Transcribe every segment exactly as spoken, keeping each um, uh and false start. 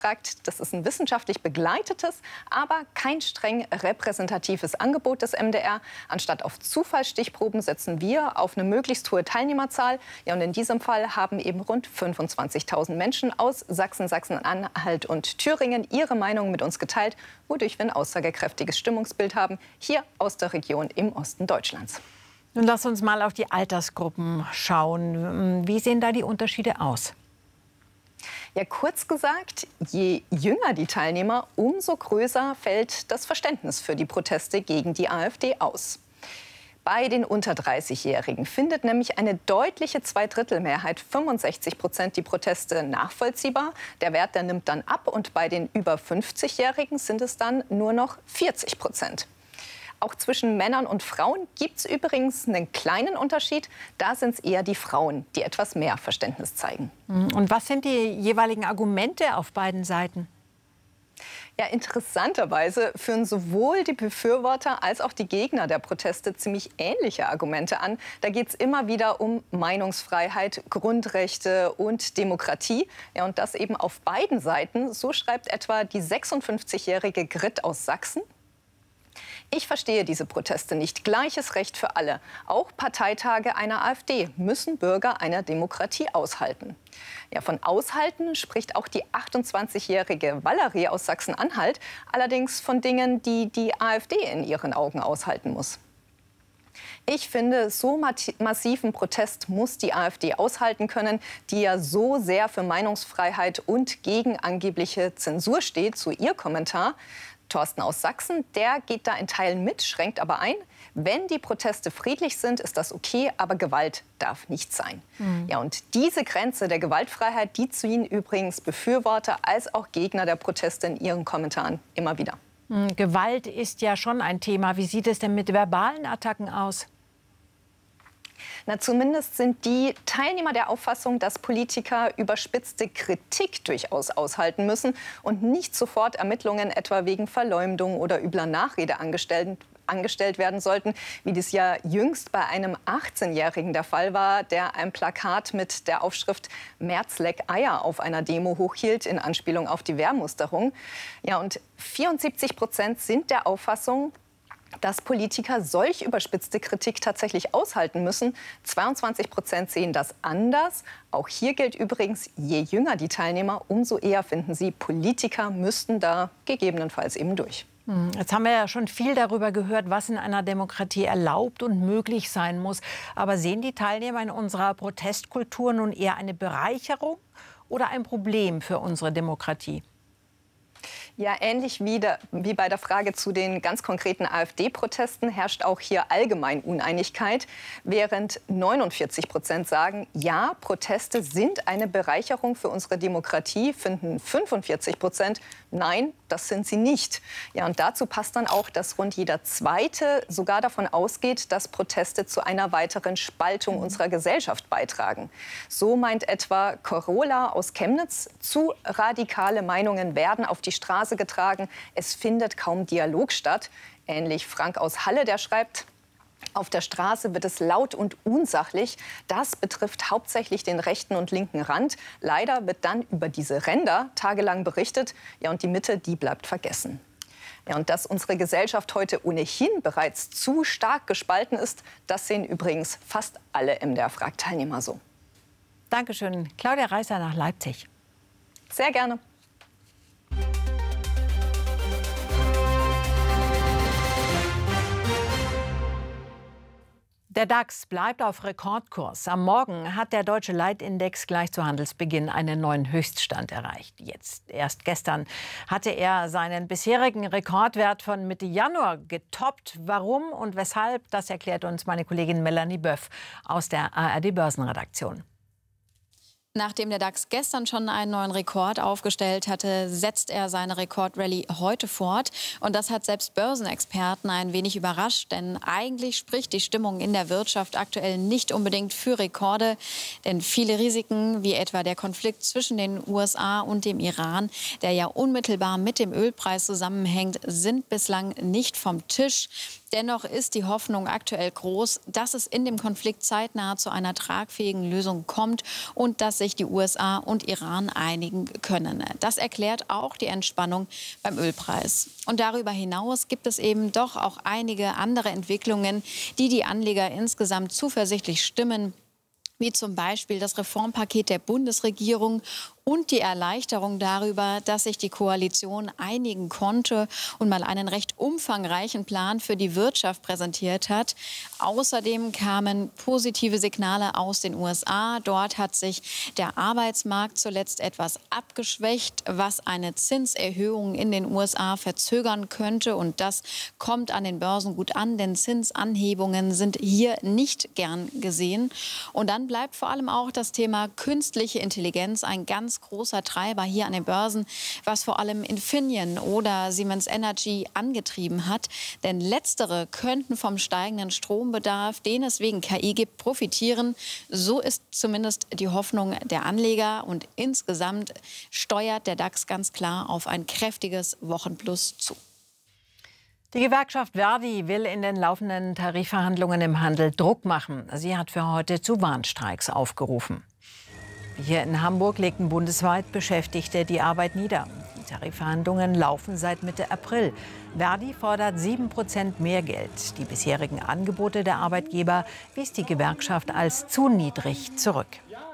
Das ist ein wissenschaftlich begleitetes, aber kein streng repräsentatives Angebot des M D R. Anstatt auf Zufallsstichproben setzen wir auf eine möglichst hohe Teilnehmerzahl. Ja, und in diesem Fall haben eben rund fünfundzwanzigtausend Menschen aus Sachsen, Sachsen-Anhalt und Thüringen ihre Meinung mit uns geteilt, wodurch wir ein aussagekräftiges Stimmungsbild haben, hier aus der Region im Osten Deutschlands. Nun lass uns mal auf die Altersgruppen schauen. Wie sehen da die Unterschiede aus? Ja, kurz gesagt, je jünger die Teilnehmer, umso größer fällt das Verständnis für die Proteste gegen die AfD aus. Bei den unter dreißigjährigen findet nämlich eine deutliche Zweidrittelmehrheit, fünfundsechzig Prozent, die Proteste nachvollziehbar. Der Wert, der nimmt dann ab, und bei den über fünfzigjährigen sind es dann nur noch vierzig Prozent. Auch zwischen Männern und Frauen gibt es übrigens einen kleinen Unterschied. Da sind es eher die Frauen, die etwas mehr Verständnis zeigen. Und was sind die jeweiligen Argumente auf beiden Seiten? Ja, interessanterweise führen sowohl die Befürworter als auch die Gegner der Proteste ziemlich ähnliche Argumente an. Da geht es immer wieder um Meinungsfreiheit, Grundrechte und Demokratie. Ja, und das eben auf beiden Seiten. So schreibt etwa die sechsundfünfzigjährige Grit aus Sachsen. Ich verstehe diese Proteste nicht. Gleiches Recht für alle. Auch Parteitage einer AfD müssen Bürger einer Demokratie aushalten. Ja, von aushalten spricht auch die achtundzwanzigjährige Valerie aus Sachsen-Anhalt. Allerdings von Dingen, die die AfD in ihren Augen aushalten muss. Ich finde, so massiven Protest muss die AfD aushalten können, die ja so sehr für Meinungsfreiheit und gegen angebliche Zensur steht, so ihr Kommentar. Thorsten aus Sachsen, der geht da in Teilen mit, schränkt aber ein. Wenn die Proteste friedlich sind, ist das okay, aber Gewalt darf nicht sein. Mhm. Ja, und diese Grenze der Gewaltfreiheit, die ziehen übrigens Befürworter als auch Gegner der Proteste in ihren Kommentaren immer wieder. Mhm. Gewalt ist ja schon ein Thema. Wie sieht es denn mit verbalen Attacken aus? Na, zumindest sind die Teilnehmer der Auffassung, dass Politiker überspitzte Kritik durchaus aushalten müssen und nicht sofort Ermittlungen etwa wegen Verleumdung oder übler Nachrede angestellt, angestellt werden sollten, wie das ja jüngst bei einem achtzehnjährigen der Fall war, der ein Plakat mit der Aufschrift "Merz leck Eier" auf einer Demo hochhielt, in Anspielung auf die Wehrmusterung. Ja, und vierundsiebzig Prozent sind der Auffassung, dass Politiker solch überspitzte Kritik tatsächlich aushalten müssen. zweiundzwanzig Prozent sehen das anders. Auch hier gilt übrigens, je jünger die Teilnehmer, umso eher finden sie, Politiker müssten da gegebenenfalls eben durch. Jetzt haben wir ja schon viel darüber gehört, was in einer Demokratie erlaubt und möglich sein muss. Aber sehen die Teilnehmer in unserer Protestkultur nun eher eine Bereicherung oder ein Problem für unsere Demokratie? Ja, ähnlich wie, der, wie bei der Frage zu den ganz konkreten AfD-Protesten herrscht auch hier allgemein Uneinigkeit. Während neunundvierzig Prozent sagen, ja, Proteste sind eine Bereicherung für unsere Demokratie, finden fünfundvierzig Prozent, nein, das sind sie nicht. Ja, und dazu passt dann auch, dass rund jeder Zweite sogar davon ausgeht, dass Proteste zu einer weiteren Spaltung unserer Gesellschaft beitragen. So meint etwa Corolla aus Chemnitz, zu radikale Meinungen werden auf die Straße getragen. Es findet kaum Dialog statt. Ähnlich Frank aus Halle, der schreibt: Auf der Straße wird es laut und unsachlich. Das betrifft hauptsächlich den rechten und linken Rand. Leider wird dann über diese Ränder tagelang berichtet. Ja, und die Mitte, die bleibt vergessen. Ja, und dass unsere Gesellschaft heute ohnehin bereits zu stark gespalten ist, das sehen übrigens fast alle M D R-Frag-Teilnehmer so. Dankeschön. Claudia Reißer nach Leipzig. Sehr gerne. Der DAX bleibt auf Rekordkurs. Am Morgen hat der deutsche Leitindex gleich zu Handelsbeginn einen neuen Höchststand erreicht. Jetzt, erst gestern, hatte er seinen bisherigen Rekordwert von Mitte Januar getoppt. Warum und weshalb, das erklärt uns meine Kollegin Melanie Böff aus der A R D-Börsenredaktion. Nachdem der DAX gestern schon einen neuen Rekord aufgestellt hatte, setzt er seine Rekordrallye heute fort. Und das hat selbst Börsenexperten ein wenig überrascht. Denn eigentlich spricht die Stimmung in der Wirtschaft aktuell nicht unbedingt für Rekorde. Denn viele Risiken, wie etwa der Konflikt zwischen den U S A und dem Iran, der ja unmittelbar mit dem Ölpreis zusammenhängt, sind bislang nicht vom Tisch. Dennoch ist die Hoffnung aktuell groß, dass es in dem Konflikt zeitnah zu einer tragfähigen Lösung kommt und dass sich die U S A und Iran einigen können. Das erklärt auch die Entspannung beim Ölpreis. Und darüber hinaus gibt es eben doch auch einige andere Entwicklungen, die die Anleger insgesamt zuversichtlich stimmen, wie zum Beispiel das Reformpaket der Bundesregierung und die Erleichterung darüber, dass sich die Koalition einigen konnte und mal einen recht umfangreichen Plan für die Wirtschaft präsentiert hat. Außerdem kamen positive Signale aus den U S A. Dort hat sich der Arbeitsmarkt zuletzt etwas abgeschwächt, was eine Zinserhöhung in den U S A verzögern könnte. Und das kommt an den Börsen gut an, denn Zinsanhebungen sind hier nicht gern gesehen. Und dann bleibt vor allem auch das Thema künstliche Intelligenz ein ganz großer Treiber hier an den Börsen, was vor allem Infineon oder Siemens Energy angetrieben hat. Denn letztere könnten vom steigenden Strombedarf, den es wegen K I gibt, profitieren. So ist zumindest die Hoffnung der Anleger. Und insgesamt steuert der DAX ganz klar auf ein kräftiges Wochenplus zu. Die Gewerkschaft Verdi will in den laufenden Tarifverhandlungen im Handel Druck machen. Sie hat für heute zu Warnstreiks aufgerufen. Hier in Hamburg legten bundesweit Beschäftigte die Arbeit nieder. Die Tarifverhandlungen laufen seit Mitte April. Verdi fordert sieben Prozent mehr Geld. Die bisherigen Angebote der Arbeitgeber wies die Gewerkschaft als zu niedrig zurück.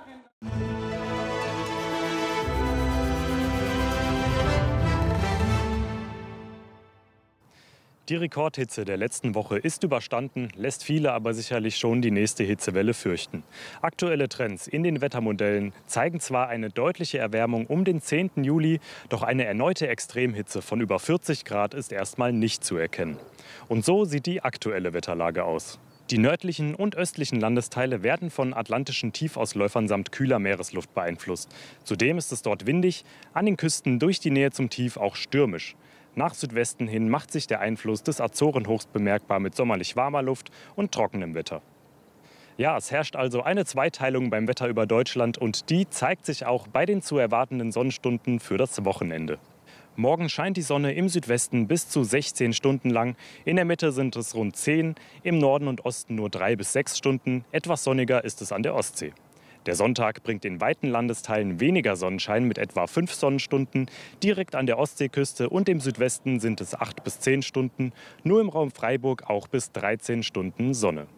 Die Rekordhitze der letzten Woche ist überstanden, lässt viele aber sicherlich schon die nächste Hitzewelle fürchten. Aktuelle Trends in den Wettermodellen zeigen zwar eine deutliche Erwärmung um den zehnten Juli, doch eine erneute Extremhitze von über vierzig Grad ist erstmal nicht zu erkennen. Und so sieht die aktuelle Wetterlage aus. Die nördlichen und östlichen Landesteile werden von atlantischen Tiefausläufern samt kühler Meeresluft beeinflusst. Zudem ist es dort windig, an den Küsten durch die Nähe zum Tief auch stürmisch. Nach Südwesten hin macht sich der Einfluss des Azorenhochs bemerkbar mit sommerlich warmer Luft und trockenem Wetter. Ja, es herrscht also eine Zweiteilung beim Wetter über Deutschland und die zeigt sich auch bei den zu erwartenden Sonnenstunden für das Wochenende. Morgen scheint die Sonne im Südwesten bis zu sechzehn Stunden lang, in der Mitte sind es rund zehn, im Norden und Osten nur drei bis sechs Stunden, etwas sonniger ist es an der Ostsee. Der Sonntag bringt in weiten Landesteilen weniger Sonnenschein mit etwa fünf Sonnenstunden. Direkt an der Ostseeküste und im Südwesten sind es acht bis zehn Stunden. Nur im Raum Freiburg auch bis dreizehn Stunden Sonne.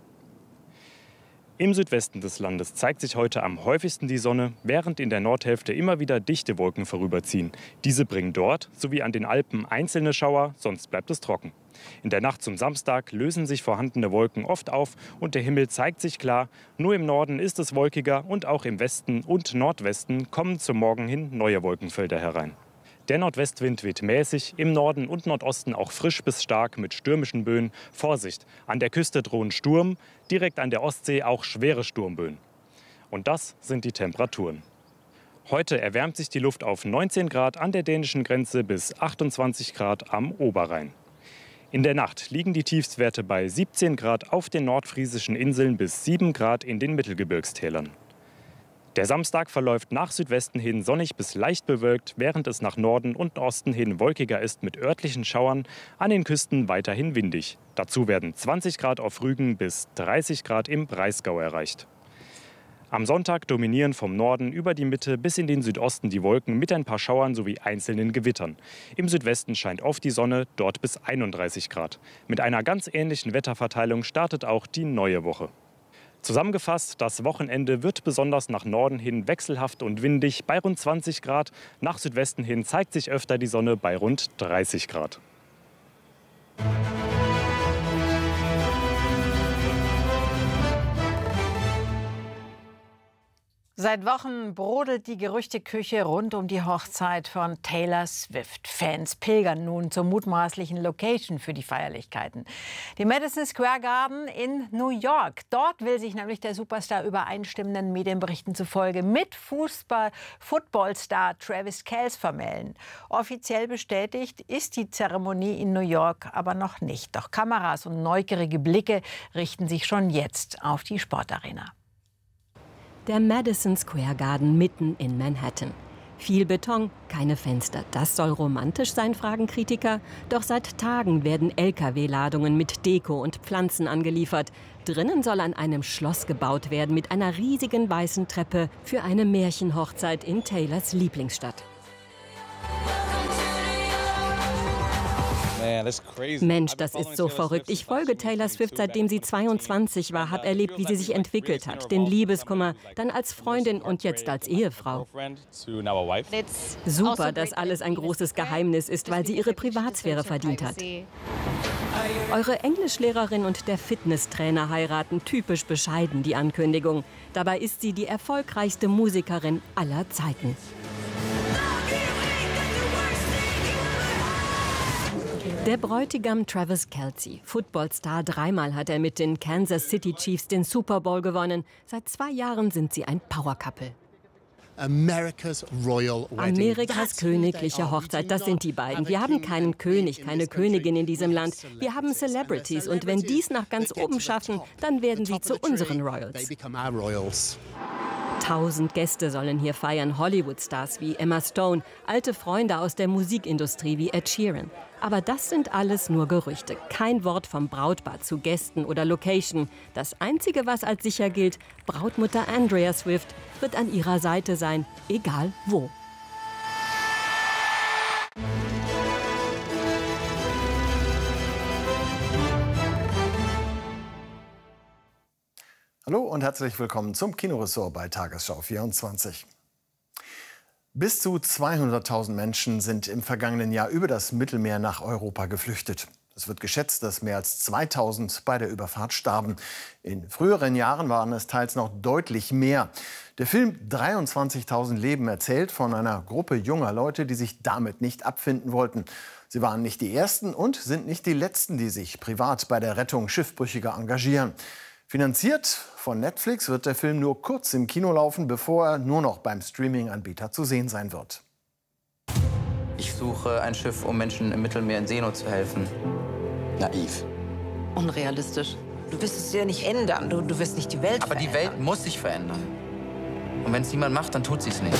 Im Südwesten des Landes zeigt sich heute am häufigsten die Sonne, während in der Nordhälfte immer wieder dichte Wolken vorüberziehen. Diese bringen dort sowie an den Alpen einzelne Schauer, sonst bleibt es trocken. In der Nacht zum Samstag lösen sich vorhandene Wolken oft auf und der Himmel zeigt sich klar. Nur im Norden ist es wolkiger und auch im Westen und Nordwesten kommen zum Morgen hin neue Wolkenfelder herein. Der Nordwestwind weht mäßig, im Norden und Nordosten auch frisch bis stark mit stürmischen Böen. Vorsicht, an der Küste drohen Sturm, direkt an der Ostsee auch schwere Sturmböen. Und das sind die Temperaturen. Heute erwärmt sich die Luft auf neunzehn Grad an der dänischen Grenze bis achtundzwanzig Grad am Oberrhein. In der Nacht liegen die Tiefstwerte bei siebzehn Grad auf den nordfriesischen Inseln bis sieben Grad in den Mittelgebirgstälern. Der Samstag verläuft nach Südwesten hin sonnig bis leicht bewölkt, während es nach Norden und Osten hin wolkiger ist mit örtlichen Schauern, an den Küsten weiterhin windig. Dazu werden zwanzig Grad auf Rügen bis dreißig Grad im Breisgau erreicht. Am Sonntag dominieren vom Norden über die Mitte bis in den Südosten die Wolken mit ein paar Schauern sowie einzelnen Gewittern. Im Südwesten scheint oft die Sonne, dort bis einunddreißig Grad. Mit einer ganz ähnlichen Wetterverteilung startet auch die neue Woche. Zusammengefasst, das Wochenende wird besonders nach Norden hin wechselhaft und windig bei rund zwanzig Grad. Nach Südwesten hin zeigt sich öfter die Sonne bei rund dreißig Grad. Seit Wochen brodelt die Gerüchteküche rund um die Hochzeit von Taylor Swift. Fans pilgern nun zur mutmaßlichen Location für die Feierlichkeiten. Die Madison Square Garden in New York. Dort will sich nämlich der Superstar übereinstimmenden Medienberichten zufolge mit Fußball-Football-Star Travis Kelce vermählen. Offiziell bestätigt ist die Zeremonie in New York aber noch nicht. Doch Kameras und neugierige Blicke richten sich schon jetzt auf die Sportarena. Der Madison Square Garden mitten in Manhattan. Viel Beton, keine Fenster. Das soll romantisch sein, fragen Kritiker. Doch seit Tagen werden L K W-Ladungen mit Deko und Pflanzen angeliefert. Drinnen soll an einem Schloss gebaut werden mit einer riesigen weißen Treppe für eine Märchenhochzeit in Taylors Lieblingsstadt. Mensch, das ist so verrückt. Ich folge Taylor Swift, seitdem sie zweiundzwanzig war, habe erlebt, wie sie sich entwickelt hat. Den Liebeskummer, dann als Freundin und jetzt als Ehefrau. Super, dass alles ein großes Geheimnis ist, weil sie ihre Privatsphäre verdient hat. Eure Englischlehrerin und der Fitnesstrainer heiraten, typisch bescheiden die Ankündigung. Dabei ist sie die erfolgreichste Musikerin aller Zeiten. Der Bräutigam Travis Kelce, Footballstar, dreimal hat er mit den Kansas City Chiefs den Super Bowl gewonnen. Seit zwei Jahren sind sie ein Power-Couple. Amerikas königliche Hochzeit, das sind die beiden. Wir haben keinen König, keine Königin in diesem Land. Wir haben Celebrities und wenn die es nach ganz oben schaffen, dann werden sie zu unseren Royals. Tausend Gäste sollen hier feiern, Hollywood-Stars wie Emma Stone, alte Freunde aus der Musikindustrie wie Ed Sheeran. Aber das sind alles nur Gerüchte. Kein Wort vom Brautpaar zu Gästen oder Location. Das Einzige, was als sicher gilt, Brautmutter Andrea Swift wird an ihrer Seite sein, egal wo. Hallo und herzlich willkommen zum Kinoressort bei Tagesschau vierundzwanzig. Bis zu zweihunderttausend Menschen sind im vergangenen Jahr über das Mittelmeer nach Europa geflüchtet. Es wird geschätzt, dass mehr als zweitausend bei der Überfahrt starben. In früheren Jahren waren es teils noch deutlich mehr. Der Film dreiundzwanzigtausend Leben erzählt von einer Gruppe junger Leute, die sich damit nicht abfinden wollten. Sie waren nicht die Ersten und sind nicht die Letzten, die sich privat bei der Rettung Schiffbrüchiger engagieren. Finanziert von Netflix wird der Film nur kurz im Kino laufen, bevor er nur noch beim Streaming-Anbieter zu sehen sein wird. Ich suche ein Schiff, um Menschen im Mittelmeer in Seenot zu helfen. Naiv. Unrealistisch. Du wirst es ja nicht ändern. Du, du wirst nicht die Welt Aber verändern. die Welt muss sich verändern. Und wenn es niemand macht, dann tut sie es nicht.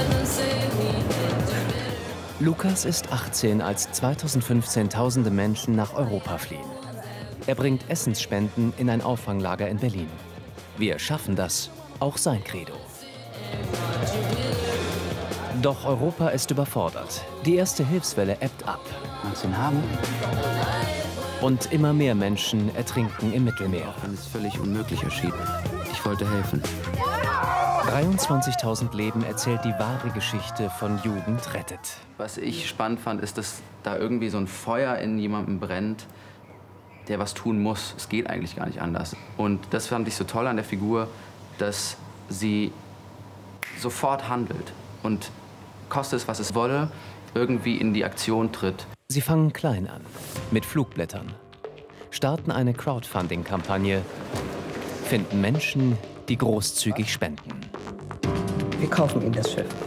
Lukas ist achtzehn, als zweitausendfünfzehn tausende Menschen nach Europa fliehen. Er bringt Essensspenden in ein Auffanglager in Berlin. Wir schaffen das, auch sein Credo. Doch Europa ist überfordert. Die erste Hilfswelle ebbt ab. Magst du ihn haben? Und immer mehr Menschen ertrinken im Mittelmeer. Wenn es völlig unmöglich erschien. Ich wollte helfen. dreiundzwanzigtausend Leben erzählt die wahre Geschichte von Jugend rettet. Was ich spannend fand, ist, dass da irgendwie so ein Feuer in jemandem brennt, der was tun muss. Es geht eigentlich gar nicht anders. Und das fand ich so toll an der Figur, dass sie sofort handelt und, koste es, was es wolle, irgendwie in die Aktion tritt. Sie fangen klein an, mit Flugblättern, starten eine Crowdfunding-Kampagne, finden Menschen, die großzügig spenden. Wir kaufen ihm das Schiff.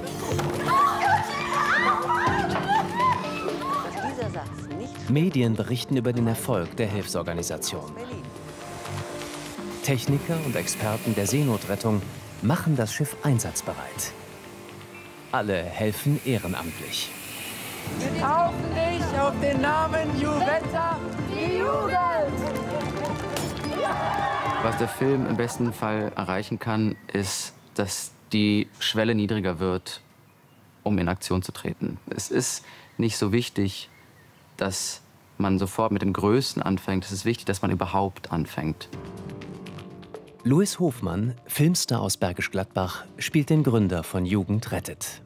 Medien berichten über den Erfolg der Hilfsorganisation. Techniker und Experten der Seenotrettung machen das Schiff einsatzbereit. Alle helfen ehrenamtlich. Wir taufen dich auf den Namen Juventa, die Jugend! Was der Film im besten Fall erreichen kann, ist, dass die Schwelle niedriger wird, um in Aktion zu treten. Es ist nicht so wichtig, dass man sofort mit dem Größten anfängt. Es ist wichtig, dass man überhaupt anfängt. Louis Hofmann, Filmstar aus Bergisch Gladbach, spielt den Gründer von Jugend rettet.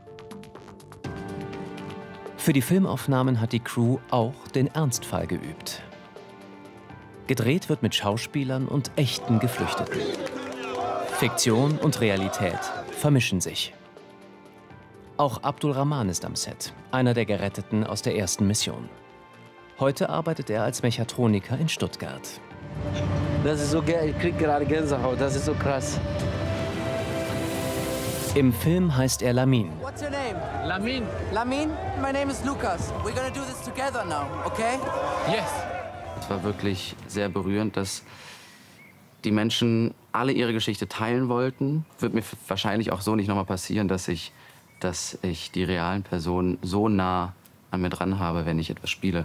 Für die Filmaufnahmen hat die Crew auch den Ernstfall geübt. Gedreht wird mit Schauspielern und echten Geflüchteten. Fiktion und Realität vermischen sich. Auch Abdul Rahman ist am Set, einer der Geretteten aus der ersten Mission. Heute arbeitet er als Mechatroniker in Stuttgart. Das ist so geil, ich krieg gerade Gänsehaut, das ist so krass. Im Film heißt er Lamin. What's your name? Lamin. Lamin, my name is Lucas. We're gonna do this together now, okay? Yes. Es war wirklich sehr berührend, dass die Menschen alle ihre Geschichte teilen wollten. Wird mir wahrscheinlich auch so nicht nochmal passieren, dass ich dass ich die realen Personen so nah an mir dran habe, wenn ich etwas spiele.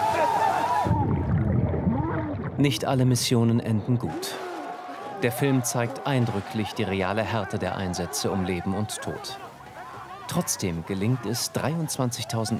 Nicht alle Missionen enden gut. Der Film zeigt eindrücklich die reale Härte der Einsätze um Leben und Tod. Trotzdem gelingt es dreiundzwanzigtausend